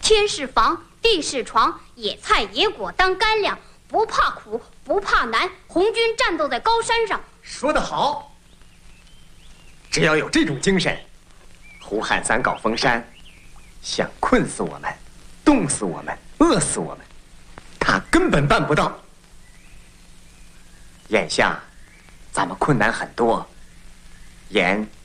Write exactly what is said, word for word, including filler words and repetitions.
天是房，地是床，野菜野果当干粮，不怕苦，不怕难。红军战斗在高山上。 说得好！只要有这种精神，胡汉三搞封山，想困死我们、冻死我们、饿死我们，他根本办不到。眼下，咱们困难很多，盐